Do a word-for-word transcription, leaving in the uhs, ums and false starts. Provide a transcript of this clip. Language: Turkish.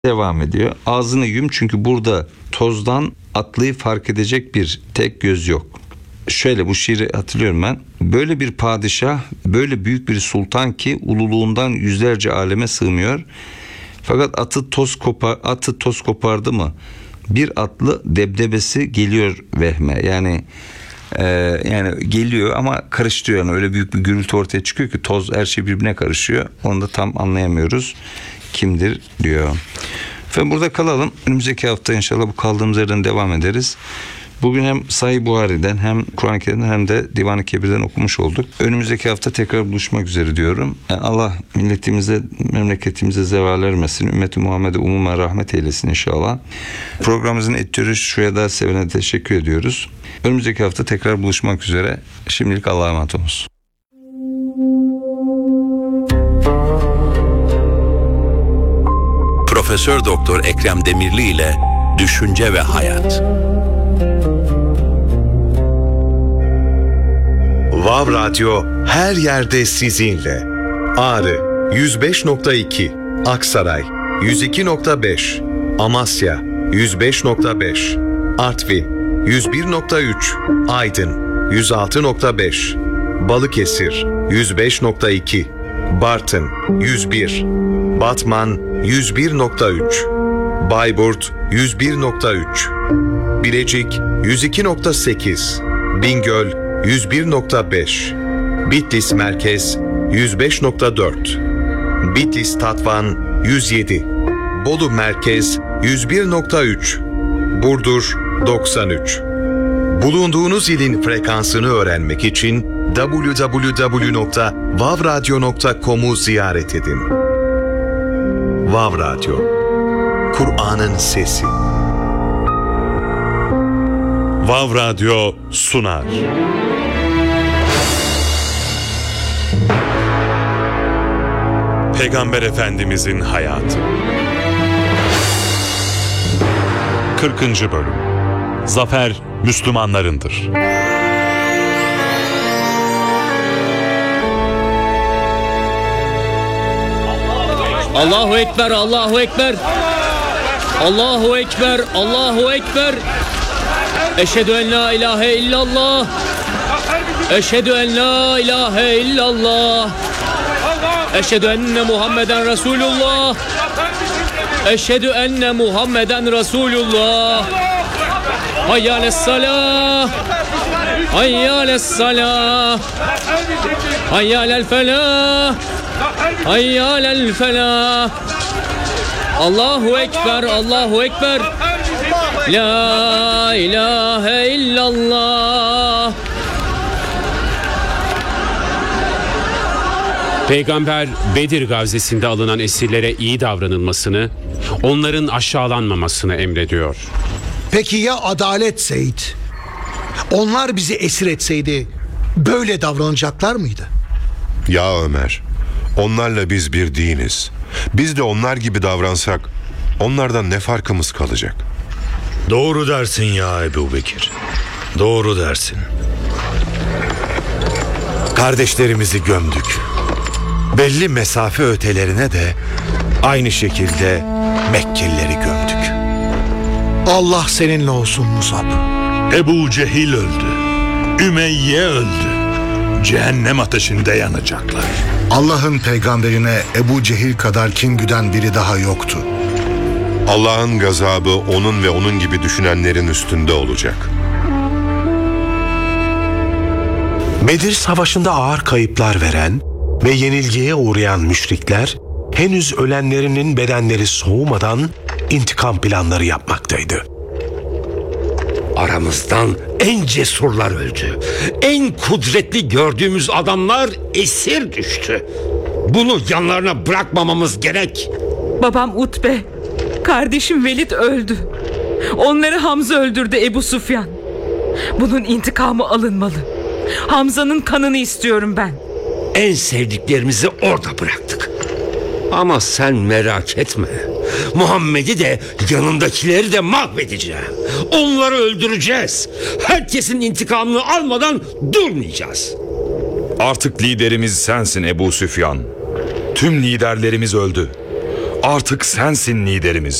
devam ediyor. Ağzını yum, çünkü burada tozdan atlıyı fark edecek bir tek göz yok. Şöyle, bu şiiri hatırlıyorum ben. Böyle bir padişah, böyle büyük bir sultan ki ululuğundan yüzlerce aleme sığmıyor. Fakat atı toz kopar, atı toz kopardı mı bir atlı debdebesi geliyor vehme. Yani e, yani geliyor ama karıştırıyor. Yani öyle büyük bir gürültü ortaya çıkıyor ki toz, her şey birbirine karışıyor. Onu da tam anlayamıyoruz. Kimdir diyor. Efendim burada kalalım. Önümüzdeki hafta inşallah bu kaldığımız yerden devam ederiz. Bugün hem Sahih Buhari'den hem Kur'an-ı Kerim'den hem de Divan-ı Kebir'den okumuş olduk. Önümüzdeki hafta tekrar buluşmak üzere diyorum. Yani Allah milletimize, memleketimize zeval vermesin. Ümmeti Muhammed'e umumen rahmet eylesin inşallah. Programımızın editörü Şuraya da Seven'e teşekkür ediyoruz. Önümüzdeki hafta tekrar buluşmak üzere. Şimdilik Allah'a emanet olunuz. Profesör Doktor Ekrem Demirli ile Düşünce ve Hayat. Vav Radyo her yerde sizinle. Ağrı yüz beş nokta iki, Aksaray yüz iki nokta beş, Amasya yüz beş nokta beş, Artvin yüz bir nokta üç, Aydın yüz altı nokta beş, Balıkesir yüz beş nokta iki, Bartın yüz bir, Batman yüz bir nokta üç, Bayburt yüz bir nokta üç, Bilecik yüz iki nokta sekiz, Bingöl yüz bir nokta beş, Bitlis Merkez yüz beş nokta dört, Bitlis Tatvan yüz yedi, Bolu Merkez yüz bir nokta üç, Burdur doksan üç. Bulunduğunuz ilin frekansını öğrenmek için double-u double-u double-u nokta vav radyo nokta com'u ziyaret edin. Vav Radyo, Kur'an'ın sesi. Vav Radyo sunar. Peygamber Efendimizin hayatı. kırkıncı bölüm. Zafer Müslümanlarındır. Allahu Ekber, Allahu Ekber. Allahu Ekber, Allahu Ekber. Eşhedü en la ilahe illallah. Eşhedü en la ilahe illallah. Eşhedü enne Muhammeden Resulullah. Eşhedü enne Muhammeden Resulullah. Hayyâles salâh. Hayyâles salâh. Hayyâlel felâh. Hayyâlel felâh. Allahu Ekber, Allahu Ekber. La ilahe illallah. Peygamber Bedir gazvesinde alınan esirlere iyi davranılmasını, onların aşağılanmamasını emrediyor. Peki ya adaletseydi? Onlar bizi esir etseydi böyle davranacaklar mıydı? Ya Ömer, onlarla biz bir diniz. Biz de onlar gibi davransak onlardan ne farkımız kalacak? Doğru dersin ya Ebu Bekir. Doğru dersin. Kardeşlerimizi gömdük. Belli mesafe ötelerine de aynı şekilde Mekkelileri gömdük. Allah seninle olsun Musab. Ebu Cehil öldü. Ümeyye öldü. Cehennem ateşinde yanacaklar. Allah'ın peygamberine Ebu Cehil kadar kin güden biri daha yoktu. Allah'ın gazabı onun ve onun gibi düşünenlerin üstünde olacak. Bedir Savaşı'nda ağır kayıplar veren ve yenilgiye uğrayan müşrikler henüz ölenlerinin bedenleri soğumadan intikam planları yapmaktaydı. Aramızdan en cesurlar öldü. En kudretli gördüğümüz adamlar esir düştü. Bunu yanlarına bırakmamamız gerek. Babam Utbe, kardeşim Velid öldü. Onları Hamza öldürdü, Ebu Süfyan. Bunun intikamı alınmalı. Hamza'nın kanını istiyorum ben. En sevdiklerimizi orada bıraktık. Ama sen merak etme. Muhammed'i de yanındakileri de mahvedeceğim. Onları öldüreceğiz. Herkesin intikamını almadan durmayacağız. Artık liderimiz sensin Ebu Süfyan. Tüm liderlerimiz öldü. Artık sensin liderimiz.